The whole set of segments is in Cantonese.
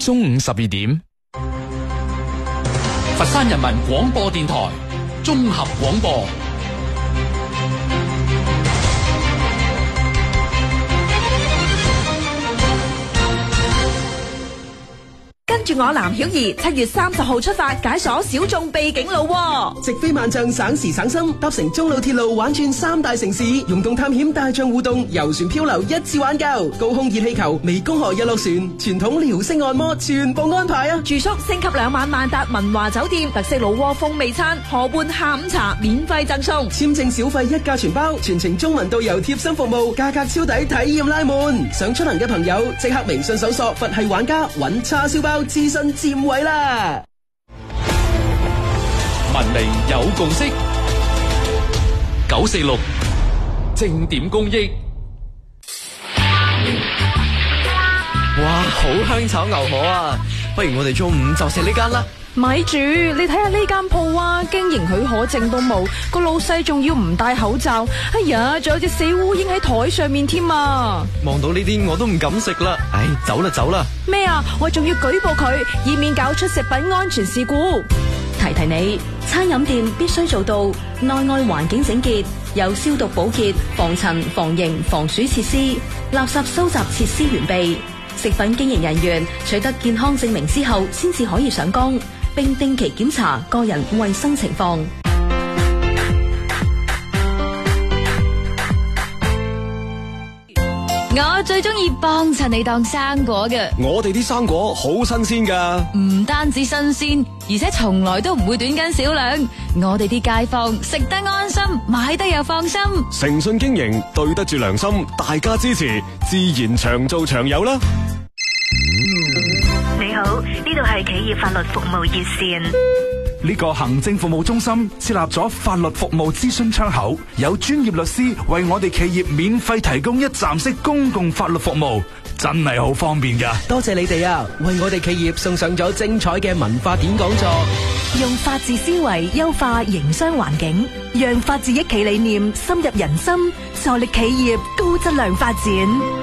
中午12點。 佛山人民廣播電台綜合廣播。 跟住我藍曉儀7月30號出發解鎖小眾秘境路， 直飛萬象省時省心，搭乘中路鐵路玩轉3大城市，溶洞探險大象互動，遊船漂流一次玩夠，高空熱氣球、湄公河日落船、傳統遼式按摩全部安排啊！ 住宿升級2晚萬達文華酒店，特色老窩風味餐，河畔下午茶免費贈送， 簽證小費一價全包，全程中文導遊貼心服務，價格超抵，體驗拉滿。想出行嘅朋友即刻微信搜索佛系玩家，揾叉燒包諮詢佔位啦！ 文明有共識，946正點公益。 哇，好香炒牛河啊！不如我哋中午就食呢間啦。 咪住，你睇下呢間鋪啊，經營許可證都冇，個老細仲要唔戴口罩，哎呀，仲有隻死烏蠅喺台上面添啊！ 望到呢啲我都唔敢食啦，唉，走啦！ 咩啊？我仲要舉報佢，以免搞出食品安全事故。 提提你，餐飲店必須做到內外環境整潔，有消毒保潔、防塵、防蠅、防鼠設施，垃圾收集設施完備。食品經營人員取得健康證明之後，先至可以上崗，並定期檢查個人衛生情況。 我最中意幫襯你當生果嘅， 我哋啲生果好新鮮噶， 唔單止新鮮，而且從來都唔會短斤少兩。我哋啲街坊食得安心，買得又放心。 誠信經營，對得住良心，大家支持，自然長做長有啦。 你好，呢度係企業法律服務熱線。 呢個行政服務中心設立咗法律服務諮詢窗口，有專業律師為我哋企業免費提供一站式公共法律服務，真係好方便㗎。 多謝你哋啊，為我哋企業送上咗精彩嘅文化點講座， 用法治思維優化營商環境，讓法治一企理念深入人心，助力企業高質量發展。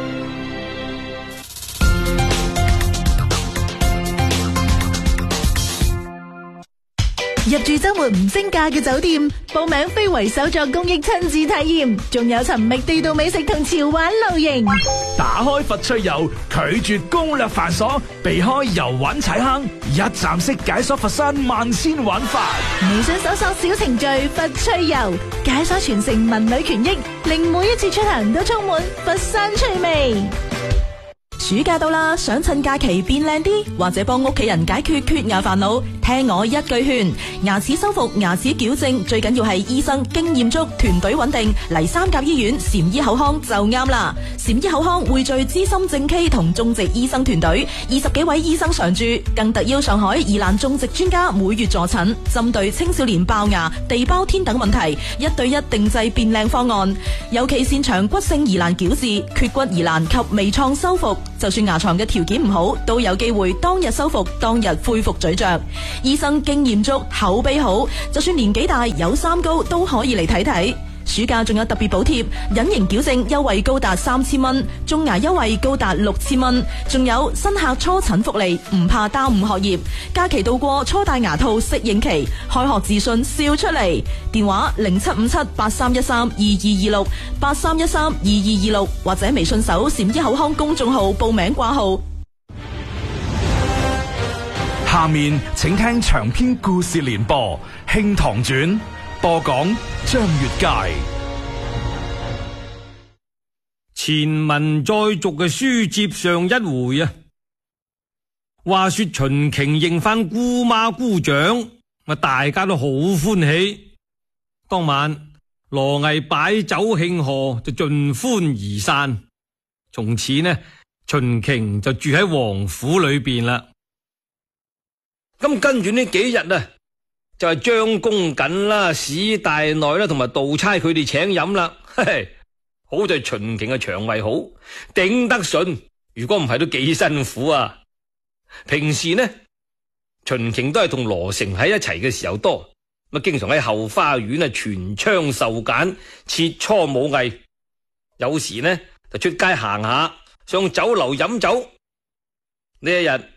入住周末唔升價嘅酒店，報名非遺手作公益親子體驗，仲有尋覓地道美食同潮玩露營。 打開佛趣遊，拒絕攻略繁瑣，避開遊玩踩坑，一站式解鎖佛山萬千玩法。 微信搜索小程序佛趣遊，解鎖傳承文旅權益，令每一次出行都充滿佛山趣味。暑假到啦，想趁假期變靚啲，或者幫屋企人解決缺牙煩惱，聽我一句勸，牙齒修復、牙齒矯正最緊要係醫生經驗足、團隊穩定，嚟三甲醫院禪醫口腔就啱啦。禪醫口腔匯聚資深正畸同種植醫生團隊，20幾位醫生常駐，更特邀上海宜蘭種植專家每月助診，針對青少年爆牙、地包天等問題，1對1定製變靚方案，尤其擅長骨性疑難矯治、缺骨疑難及微創修復。就算牙床嘅條件唔好，都有機會當日修復，當日恢復咀嚼。醫生經驗足，口碑好，就算年紀大有三高都可以嚟睇睇。暑假仲有特別補貼，隱形矯正優惠高達3000蚊，種牙優惠高達6000蚊，仲有新客初診福利，唔怕耽誤學業。假期到過，初戴牙套適應期，開學自信笑出嚟。電話075783132226 83132226，或者微信搜禪醫口腔公眾號報名掛號。 下面請聽長篇故事連播《興唐傳》，播講張月佳。 前文再續嘅書接上一回啊，話說秦瓊認翻姑媽姑丈，大家都好歡喜。當晚羅毅擺酒慶賀，就盡歡而散。從此呢，秦瓊就住喺王府裏邊啦。咁跟住呢幾日啊，就係張公瑾啦、史大內啦同埋杜差佢哋請飲啦。嘿嘿，好在秦瓊嘅腸胃好，頂得順。如果唔係都幾辛苦啊。平時呢，秦瓊都係同羅成喺一齊嘅時候多，經常喺後花園啊傳槍授簡、切磋武藝。有時呢就出街行下，上酒樓飲酒。呢一日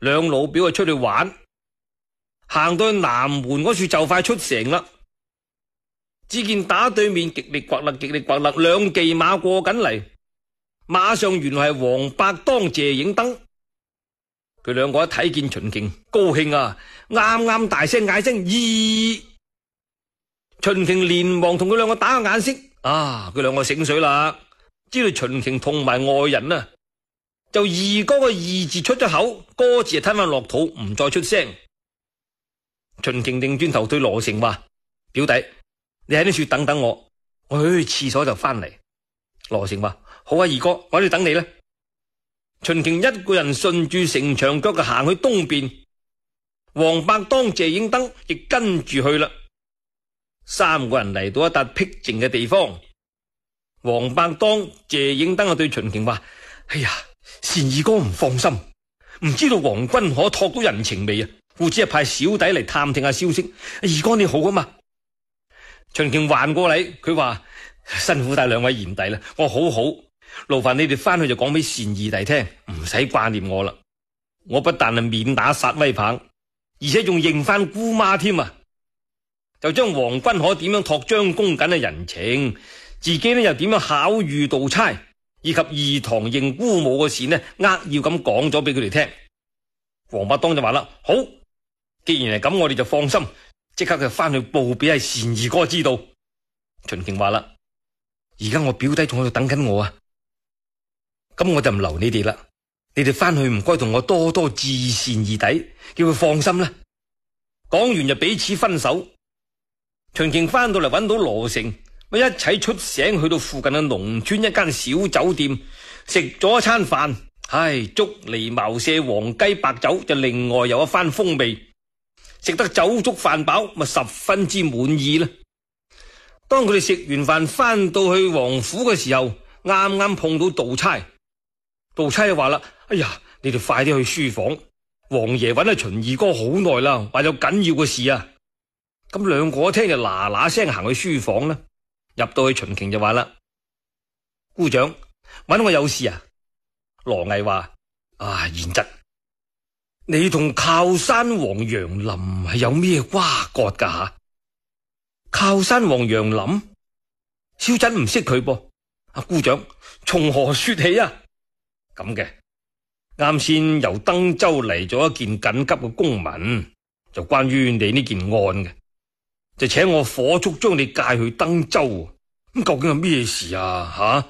兩老表就出去玩，行到去南門嗰處就快出城啦。只見打對面極力刮勒兩騎馬過緊嚟，馬上原來係黃伯當、謝影燈。佢兩個一睇見秦瓊，高興啊，啱啱大聲嗌聲咦！秦瓊連忙同佢兩個打個眼色，佢兩個醒水啦，知道秦瓊同埋外人啊，就二哥個二字出咗口，哥字就吞翻落肚，唔再出聲。秦瓊擰轉頭對羅成話：表弟，你喺呢處等等我去廁所就翻嚟。羅成話：好啊，二哥，我喺度等你啦。秦瓊一個人順住城牆腳就行去東邊，黃伯當、謝影燈亦跟住去啦。三個人嚟到一笪僻靜嘅地方，黃伯當、謝影燈就對秦瓊話：哎呀，善二哥唔放心，唔知道王君可託到人情未啊？故此係派小弟嚟探聽下消息。二哥你好啊嘛。秦瓊還過嚟，佢話：辛苦帶兩位賢弟啦，我好，勞煩你哋翻去就講俾善二弟聽，唔使掛念我啦。我不但係免打殺威棒，而且仲認翻姑媽添啊！就將王君可點樣託張公瑾嘅人情，自己呢又點樣巧遇盜差，以及二堂認姑母嘅事呢，扼要咁講咗俾佢哋聽。黃伯當就話啦：好，既然係咁，我哋就放心，即刻就翻去報俾係善二哥知道。秦瓊話啦：而家我表弟仲喺度等緊我啊，咁我就唔留你哋啦。你哋翻去唔該同我多多致善二弟，叫佢放心啦。講完就彼此分手。秦瓊翻到嚟揾到羅成，咪一齊出城去到附近嘅農村一間小酒店食咗一餐飯。竹梨茅舍黃雞白酒就另外有一番風味，食得酒足飯飽，咪十分之滿意啦。當佢哋食完飯翻到去王府嘅時候，啱啱碰到盜差。盜差就話啦：哎呀，你哋快啲去書房，王爺揾阿秦二哥好耐啦，話有緊要嘅事啊。咁兩個一聽就嗱嗱聲行去書房啦。入到去秦瓊就話啦：姑丈，揾我有事啊？羅毅話：賢侄，你同靠山王楊林係有咩瓜葛噶吓？靠山王楊林，小侄唔識佢噃。姑丈，從何說起啊？咁嘅，啱先由登州嚟咗一件緊急嘅公文，就關於你呢件案嘅，就請我火速將你介去登州。咁究竟係咩事啊？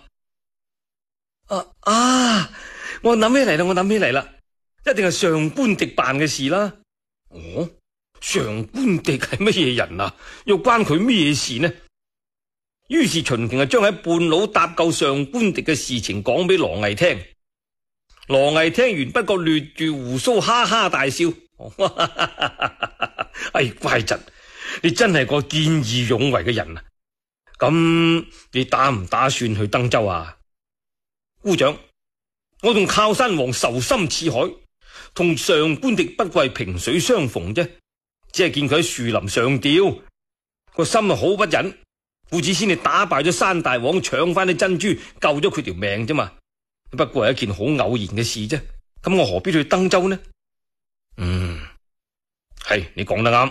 我諗起嚟啦，一定係上官迪辦嘅事啦。上官迪係乜嘢人啊？又關佢咩事呢？於是秦瓊就將喺半路搭救上官迪嘅事情講俾羅毅聽。羅毅聽完不覺掠住鬍鬚哈哈大笑。乖侄，你真係個見義勇為嘅人啊！咁你打唔打算去登州啊？姑丈，我同靠山王仇深似海，同上官迪不過係萍水相逢啫，只係見佢喺樹林上吊，個心好不忍，故此先至打敗咗山大王，搶翻啲珍珠，救咗佢條命啫嘛。不過係一件好偶然嘅事啫，咁我何必去登州呢？係你講得啱。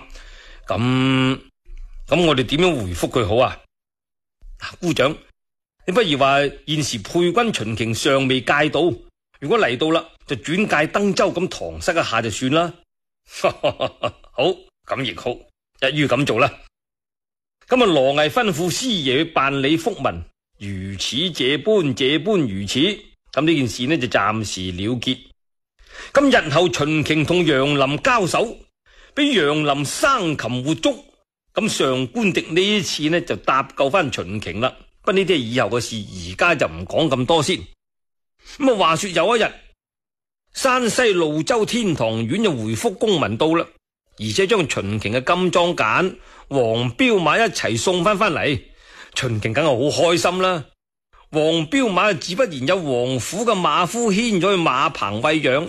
咁我哋點樣回覆佢好啊？姑丈，你不如話現時配軍秦瓊尚未界到，如果嚟到啦，就轉介登州咁搪塞一下就算啦。好，咁亦好，一於咁做啦。咁羅毅吩咐師爺去辦理覆文，如此這般如此。咁呢件事呢就暫時了結。咁日後秦瓊同楊林交手，俾楊林生擒活捉，咁上官迪呢一次呢就搭救翻秦瓊啦。不過呢啲係以後嘅事，而家就唔講咁多先。咁話說有一日，山西廬州天堂縣就回覆公文到啦，而且將秦瓊嘅金裝簡、黃驃馬一齊送翻嚟。秦瓊梗係好開心啦。黃驃馬自不然有王府嘅馬夫牽咗去馬棚餵養。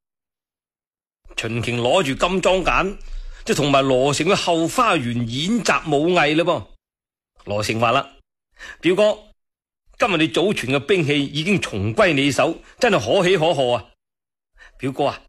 秦瓊攞住金裝簡，就同埋羅成去後花園演習武藝啦噃。羅成話啦：表哥，今日你祖傳嘅兵器已經重歸你手，真係可喜可賀啊！表哥啊，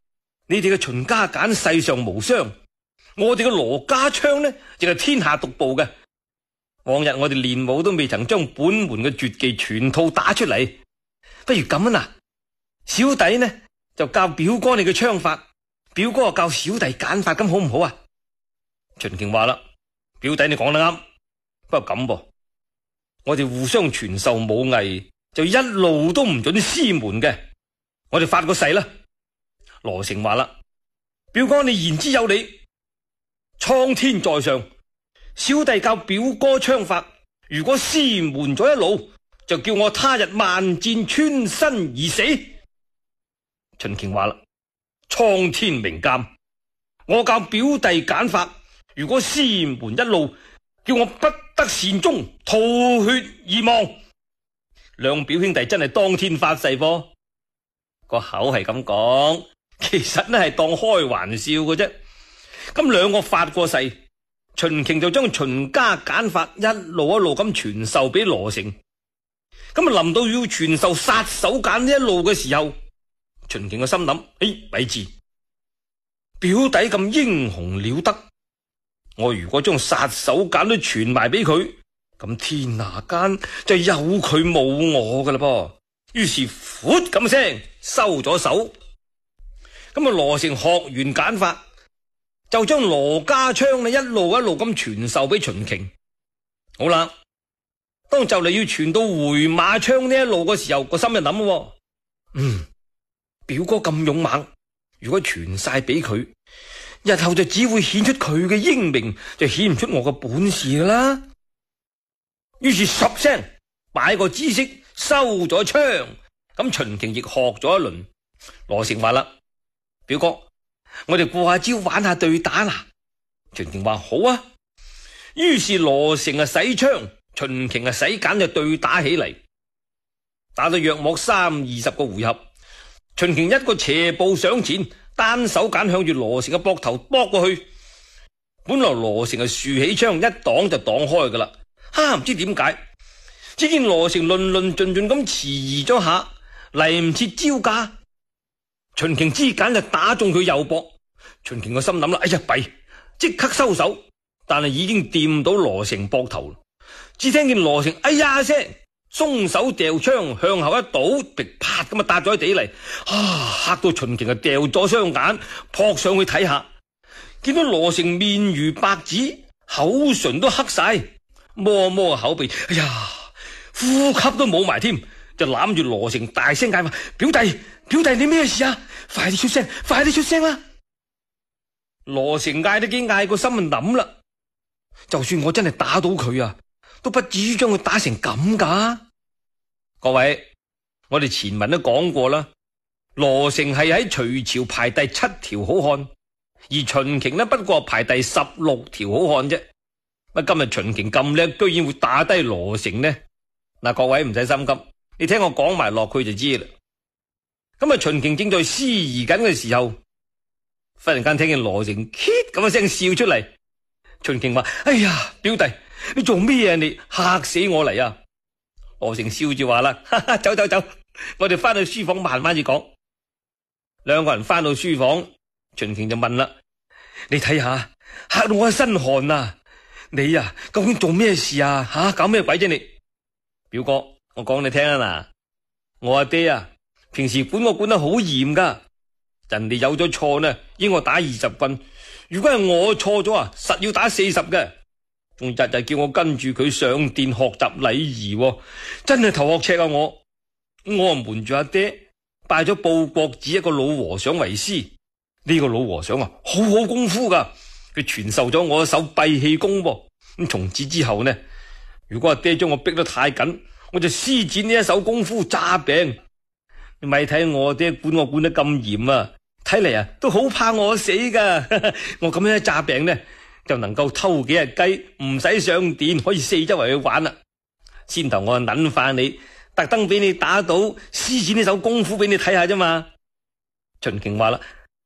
你哋嘅秦家簡世上無雙，我哋嘅羅家昌呢，亦係天下獨步嘅。往日我哋練武都未曾將本門嘅絕技全套打出嚟，不如咁啊嗱，小弟呢就教表哥你嘅槍法，表哥教小弟簡法，咁好唔好啊？秦瓊話啦，表弟你講得啱，不過咁噃，我哋互相傳授武藝，就一路都唔准私門嘅，我哋發個誓啦。羅成話啦，表哥你言之有理，蒼天在上，小弟教表哥槍法，如果私門咗一路，就叫我他日萬箭穿身而死。秦瓊話啦，蒼天明鑑，我教表弟簡法，如果私門一路，叫我不得善終，吐血而亡。兩表兄弟真係當天發誓噃，個口係咁講，其實呢係當開玩笑嘅啫。咁兩個發過誓，秦瓊就將秦家簡法一路咁傳授俾羅成。咁啊，臨到要傳授殺手鐧呢一路嘅時候，秦瓊個心諗：咪住，表弟咁英雄了得，我如果將殺手鐧都傳埋俾佢，咁天下間就有佢冇我噶啦噃。於是噗咁聲收咗手。咁啊，羅成學完簡法，就將羅家昌呢一路咁傳授俾秦瓊。好啦，當就嚟要傳到回馬槍呢一路嘅時候，個心就諗：表哥咁勇猛，如果傳晒俾佢，日後就只會顯出佢嘅英明，就顯唔出我嘅本事噶啦。於是十聲擺個姿勢收咗槍，咁秦瓊亦學咗一輪。羅成話啦，表哥，我哋過下招玩下對打啦。秦瓊話好啊。於是羅成啊使槍，秦瓊啊使鐧，就對打起嚟。打到約莫30-20個回合，秦瓊一個斜步上前，單手鐧向住羅成嘅膊頭搏過去。本來羅成係豎起槍，一擋就擋開噶啦。唔知點解，只見羅成論盡咁遲疑咗下，嚟唔切招架。秦瓊之鐧就打中佢右膊。秦瓊個心諗啦，哎呀弊，即刻收手，但係已經掂到羅成膊頭。只聽見羅成哎呀聲，鬆手掉槍向後一倒，劈啪咁啊搭咗喺地嚟。嚇到秦瓊啊掉咗雙眼，撲上去睇下，見到羅成面如白紙，口唇都黑晒，摸摸口鼻，哎呀，呼吸都冇埋添，就攬住羅成大聲嗌話：表弟你咩事啊？快啲出聲啦！羅成嗌都幾嗌，個心就諗啦，就算我真係打到佢啊，都不至於將佢打成咁噶。各位，我哋前文都講過啦，羅成係喺隋朝排第7條好漢，而秦瓊呢不過排第16條好漢啫。乜今日秦瓊咁叻，居然會打低羅成呢？嗱，各位唔使心急，你聽我講埋落去就知啦。咁啊，秦瓊正在思疑緊嘅時候，忽然間聽見羅成 hit 咁一聲笑出嚟。秦瓊話：哎呀，表弟，你做咩啊？你嚇死我嚟啊！羅成笑住話啦：走，我哋翻去書房慢慢至講。兩個人翻到書房，秦瓊就問啦：你睇下，嚇到我一身汗啊！你啊，究竟做咩事啊？搞咩鬼啫你？表哥，我講你聽啊嗱，我阿爹啊，平時管我管得好嚴噶，人哋有咗錯呢，應該打20棍，如果係我錯咗啊，實要打40嘅，仲日日叫我跟住佢上殿學習禮儀，真係頭殼赤啊！我瞞住阿爹，拜咗報國寺一個老和尚為師，呢個老和尚啊，好功夫噶。佢傳授咗我一手閉氣功，咁從此之後呢，如果阿爹將我逼得太緊，我就施展呢一手功夫詐病。你咪睇我阿爹管我管得咁嚴啊，睇嚟啊都好怕我死噶。我咁樣詐病呢，就能夠偷幾日雞，唔使上殿，可以四周圍去玩啦。先頭我諗翻你，特登俾你打到施展呢手功夫俾你睇下啫嘛。秦瓊話啦：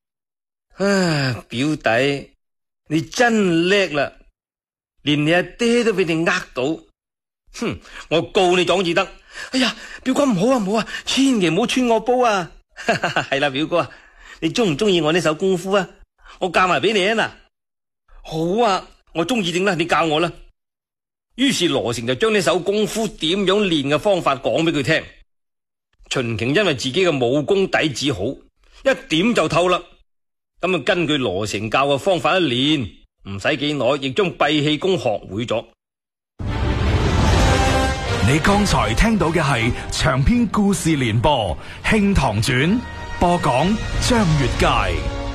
表弟，你真叻啦，連你阿爹都俾你呃到。我告你狀至得。哎呀，表哥唔好啊，千祈唔好穿我煲啊。係啦，表哥啊， 你中唔中意我呢手功夫啊？我教埋俾你啊嗱。好啊，我中意點啦，你教我啦。於是羅成就將呢手功夫點樣練嘅方法講俾佢聽。秦瓊因為自己嘅武功底子好，一點就透啦。咁啊，根據羅成教嘅方法一練，唔使幾耐，亦將閉氣功學會咗。 你剛才聽到嘅係長篇故事連播《慶堂傳》，播講張月佳。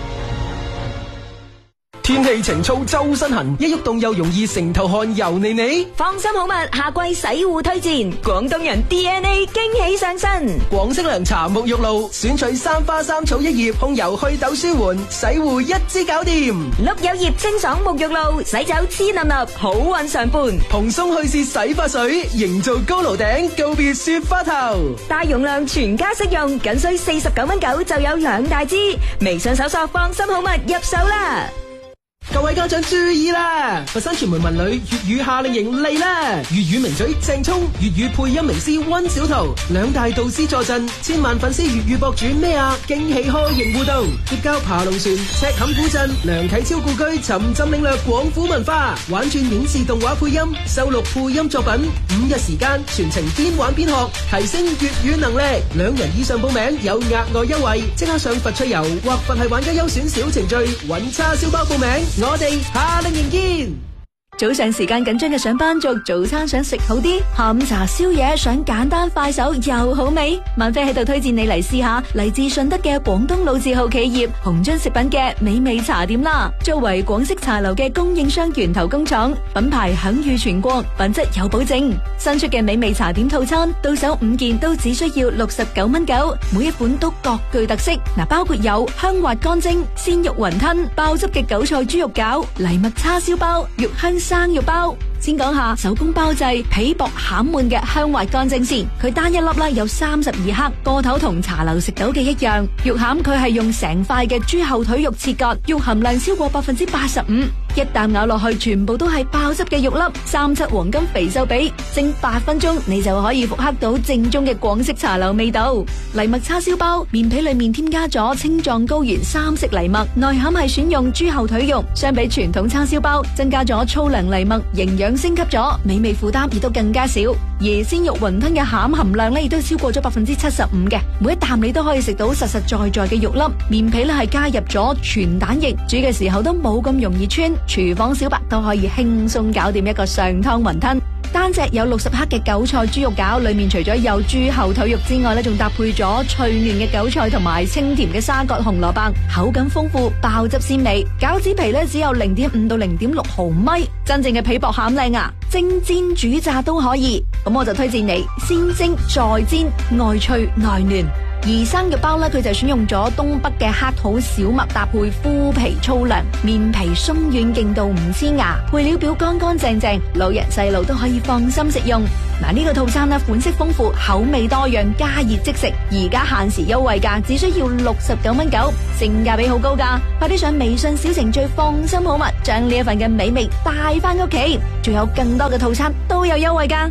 天氣晴燥周身痕，一喐動又容易成頭汗油膩膩。 放心好物，夏季洗護推薦，廣東人 DNA 驚喜上身。 廣式涼茶沐浴露，選取三花三草一葉，控油去痘舒緩，洗護一支搞掂。 碌柚葉清爽沐浴露，洗走黐粒粒，好運常伴。 蓬鬆去屑洗髮水，營造高樓頂，告別雪花頭。 大容量全家適用，僅需49.9就有2大支。微信搜索放心好物入手啦。 各位家長注意啦！佛山傳媒文旅粵語夏令營嚟啦！粵語名嘴鄭聰、粵語配音名師溫小圖兩大導師坐鎮，千萬粉絲粵語博主咩啊驚喜開營互動，結交爬龍船、赤坎古鎮、梁啟超故居，沉浸領略廣府文化，玩轉影視動畫配音，收錄配音作品，5日時間全程邊玩邊學，提升粵語能力。2人以上報名有額外優惠，即刻上佛趣遊或佛系玩家優選小程序揾叉燒包報名。我哋夏令營見。 早上時間緊張嘅上班族，早餐想食好啲，下午茶宵夜想簡單快手又好味。萬飛喺度推薦你嚟試下嚟自順德嘅廣東老字號企業紅樽食品嘅美味茶點啦。作為廣式茶樓嘅供應商源頭工廠，品牌享譽全國，品質有保證。新出嘅美味茶點套餐，到手5件都只需要69.9，每一款都各具特色。包括有香滑乾蒸、鮮肉雲吞、爆汁嘅韭菜豬肉餃、藜麥叉燒包、肉香生肉包。先講下手工包製皮薄餡滿嘅香滑乾蒸先，佢單一粒有32克，個頭同茶樓食到嘅一樣。肉餡佢係用成塊嘅豬後腿肉切割，肉含量超過85%，一啖咬落去全部都係爆汁嘅肉粒，37黃金肥瘦比，蒸8分鐘你就可以復刻到正宗嘅廣式茶樓味道。藜麥叉燒包面皮裏面添加咗青藏高原3色藜麥，內餡係選用豬後腿肉，相比傳統叉燒包增加咗粗糧藜麥，營養升級咗，美味負擔亦都更加少。而鮮肉雲吞嘅餡含量亦都超過咗75%嘅，每一啖你都可以食到實實在在嘅肉粒。面皮係加入咗全蛋液，煮嘅時候都冇咁容易穿，廚房小白都可以輕鬆搞掂一個上湯雲吞。單隻有60克嘅韭菜豬肉餃，裏面除咗有豬後腿肉之外仲搭配咗脆嫩嘅韭菜同埋清甜嘅沙葛紅蘿蔔，口感豐富，爆汁鮮美。餃子皮只有0.5到0.6毫米，真正嘅皮薄餡靚啊！蒸煎煮炸都可以，咁我就推薦你先蒸再煎，外脆內嫩。而生肉包佢就選用咗東北嘅黑土小麥，搭配麩皮粗糧，面皮鬆軟勁到唔黐牙，配料表乾乾淨淨，老人細路都可以放心食用。呢個套餐款式豐富，口味多樣，加熱即食，而家限時優惠價只需要69.9，性價比好高㗎。快啲上微信小程序放心好物，將呢一份嘅美味帶返屋企，仲有更多嘅套餐都有優惠㗎。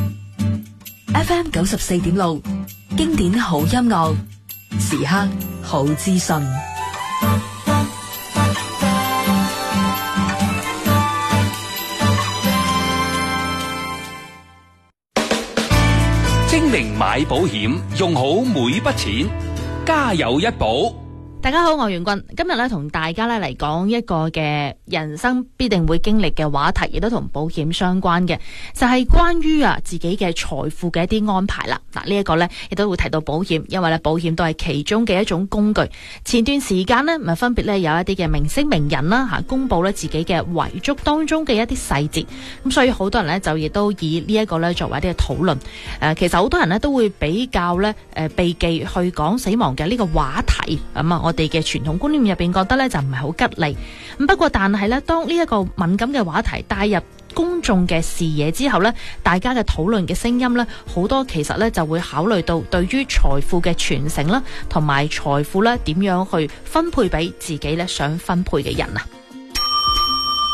FM 94.6經典好音樂，時刻好資訊。 精明買保險，用好每筆錢，家有一保。 大家好，我係袁君，今日咧同大家咧嚟講一個嘅人生必定會經歷嘅話題，亦都同保險相關嘅，就係關於自己嘅財富嘅一啲安排啦。嗱，呢一個咧亦都會提到保險，因為咧保險都係其中嘅一種工具。前段時間咧咪分別咧有一啲嘅明星名人啦公布咧自己嘅遺囑當中嘅一啲細節，咁所以好多人咧就亦都以呢一個咧作為一啲嘅討論。其實好多人咧都會比較咧避忌去講死亡嘅呢個話題，咁我哋嘅傳統觀念入邊覺得咧就唔係好吉利。咁不過但係咧，當呢一個敏感嘅話題帶入公眾嘅視野之後咧，大家嘅討論嘅聲音咧，好多其實咧就會考慮到對於財富嘅傳承啦，同埋財富咧點樣去分配俾自己咧想分配嘅人啊。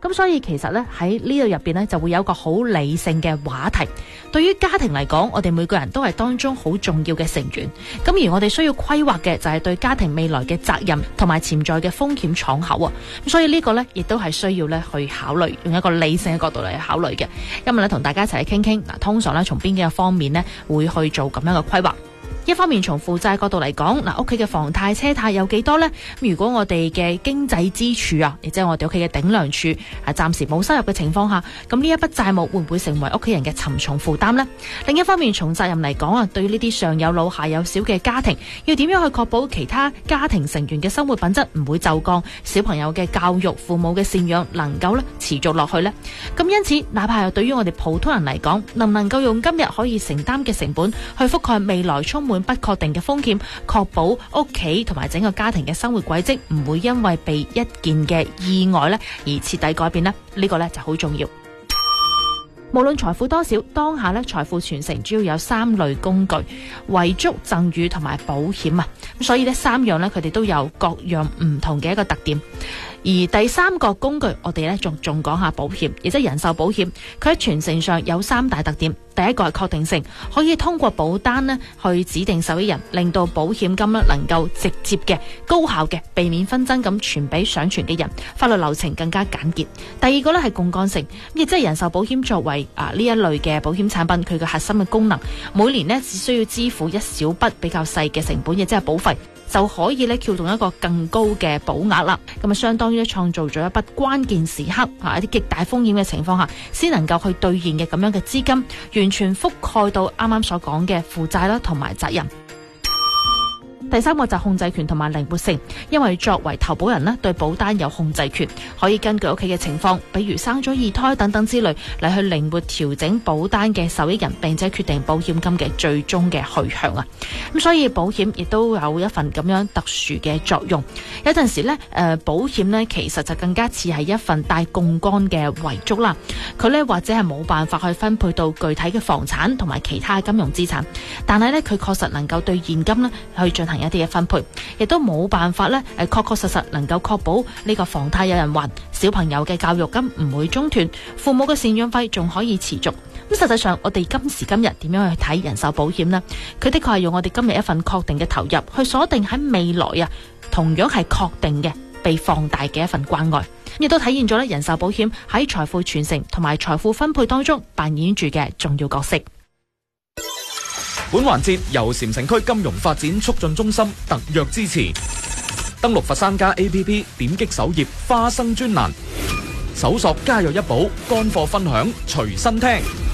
咁所以其實咧喺呢度入邊咧就會有一個好理性嘅話題。對於家庭嚟講，我哋每個人都係當中好重要嘅成員。咁而我哋需要規劃嘅就係對家庭未來嘅責任同埋潛在嘅風險敞口啊。咁所以呢個咧亦都係需要咧去考慮，用一個理性嘅角度嚟考慮嘅。今日咧同大家一齊去傾傾嗱，通常咧從邊幾個方面咧會去做咁樣嘅規劃。一方面從負債角度嚟講，嗱，屋企嘅房貸車貸有幾多呢？如果我哋嘅經濟支柱啊，亦即係我哋屋企嘅頂梁柱啊，暫時冇收入嘅情況下，咁呢一筆債務會唔會成為屋企人嘅沉重負擔呢？另一方面從責任嚟講啊，對於呢啲上有老下有小嘅家庭，要點樣去確保其他家庭成員嘅生活品質唔會驟降，小朋友嘅教育、父母嘅贍養能夠咧持續落去呢？咁因此，哪怕係對於我哋普通人嚟講，能唔能夠用今日可以承擔嘅成本去覆蓋未來充滿不確定嘅風險，確保屋企同埋整個家庭嘅生活軌跡唔會因為被一件嘅意外咧而徹底改變咧，呢個咧就好重要。無論財富多少，當下咧財富傳承主要有3類工具：遺囑、贈與同埋保險啊。咁所以呢3樣咧，佢哋都有各樣唔同嘅一個特點。而第3個工具，我哋咧仲講下保險，亦即係人壽保險。佢喺傳承上有3大特點。第一個係確定性，可以通過保單咧去指定受益人，令到保險金咧能夠直接嘅、高效嘅避免紛爭咁傳俾想傳嘅人，法律流程更加簡潔。第二個咧係槓桿性，亦即係人壽保險作為呢一類嘅保險產品，佢嘅核心嘅功能，每年咧只需要支付一小筆比較細嘅成本，亦即係保費，就可以咧撬動一個更高嘅保額啦。咁啊，相當於創造咗一筆關鍵時刻一啲極大風險嘅情況下，先能夠去兌現嘅咁樣嘅資金，完全覆蓋到啱啱所講嘅負債啦，同埋責任。第3個就係控制權同埋靈活性，因為作為投保人呢，對保單有控制權，可以根據屋企嘅情況，比如生咗2胎等等之類，嚟去靈活調整保單嘅受益人，並且決定保險金嘅最終嘅去向啊。咁所以保險亦都有一份咁樣特殊嘅作用。有陣時呢，保險呢其實就更加似係一份帶槓桿嘅遺囑啦。佢呢或者係冇辦法去分配到具體嘅房產同埋其他金融資產，但係呢，佢確實能夠對現金呢去進行一啲嘅分配，亦都冇辦法咧，確實能夠確保呢個房貸有人還，小朋友嘅教育金唔會中斷，父母嘅贍養費仲可以持續。咁實際上，我哋今時今日點樣去睇人壽保險呢？佢的確係用我哋今日一份確定嘅投入，去鎖定喺未來啊，同樣係確定嘅被放大嘅一份關愛，亦都體現咗咧人壽保險喺財富傳承同埋財富分配當中扮演住嘅重要角色。 本環節由禪城區金融發展促進中心特約支持。登錄佛山家 APP， 點擊首頁花生專欄，搜索家有一寶，乾貨分享隨身聽。